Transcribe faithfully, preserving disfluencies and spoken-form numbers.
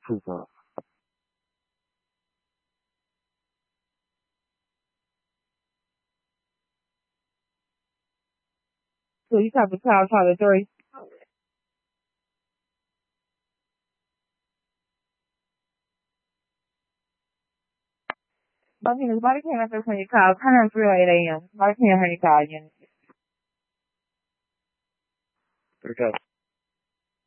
poop up. So you talk to Kyle Tyler three. But you know, somebody came up there when you called. Kind of three eight a.m. Somebody came here and you called you. There we go.